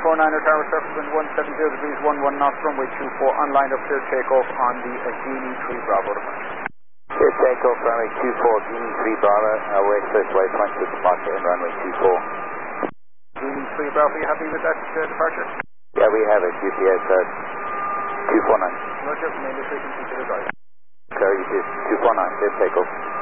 Niner Tower, surface wind 170 degrees, 11 knots, runway 24, online up clear takeoff on the Genie 3 Bravo. Clear takeoff, runway 24, Genie 3 Bravo, west first waypoint to departure and runway 24. Genie 3 Bravo, are you happy with that departure? Yeah, we have it, GPS 249. Roger, main frequency to the right. Clear, 249, clear takeoff.